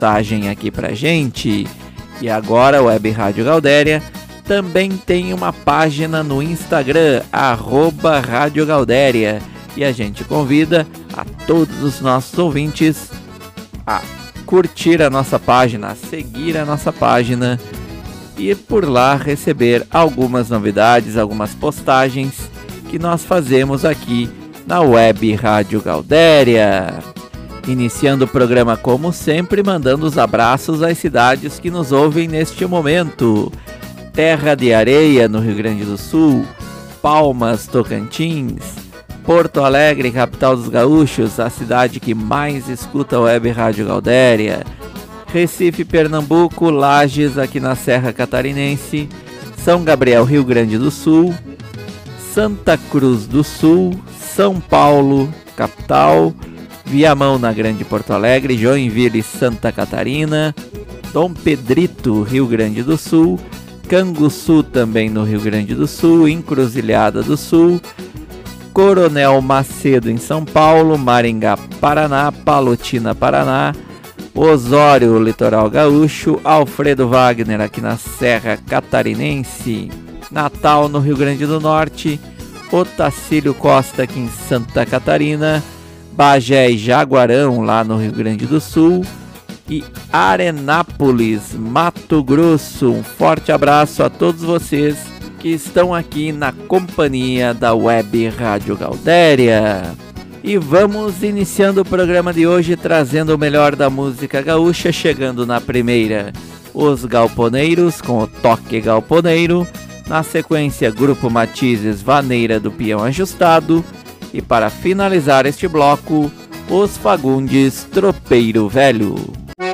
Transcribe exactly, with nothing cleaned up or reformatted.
postagem aqui pra gente. E agora a Web Rádio Gaudéria também tem uma página no Instagram, arroba Rádio Gaudéria. E a gente convida a todos os nossos ouvintes a curtir a nossa página, a seguir a nossa página e por lá receber algumas novidades, algumas postagens que nós fazemos aqui na Web Rádio Gaudéria. Iniciando o programa como sempre, mandando os abraços às cidades que nos ouvem neste momento. Terra de Areia, no Rio Grande do Sul, Palmas, Tocantins, Porto Alegre, capital dos gaúchos, a cidade que mais escuta a Web Rádio Gaudéria, Recife, Pernambuco, Lages, aqui na Serra Catarinense, São Gabriel, Rio Grande do Sul, Santa Cruz do Sul, São Paulo, capital, Viamão, na Grande Porto Alegre, Joinville, Santa Catarina, Dom Pedrito, Rio Grande do Sul, Canguçu, também no Rio Grande do Sul, Encruzilhada do Sul, Coronel Macedo, em São Paulo, Maringá, Paraná, Palotina, Paraná, Osório, Litoral Gaúcho, Alfredo Wagner, aqui na Serra Catarinense, Natal, no Rio Grande do Norte, Otacílio Costa, aqui em Santa Catarina, Bagé e Jaguarão, lá no Rio Grande do Sul, e Arenápolis, Mato Grosso. Um forte abraço a todos vocês que estão aqui na companhia da Web Rádio Gaudéria. E vamos iniciando o programa de hoje trazendo o melhor da música gaúcha, chegando na primeira, Os Galponeiros com o Toque Galponeiro, na sequência Grupo Matizes, Vaneira do Peão Ajustado, e para finalizar este bloco, Os Fagundes, Tropeiro Velho.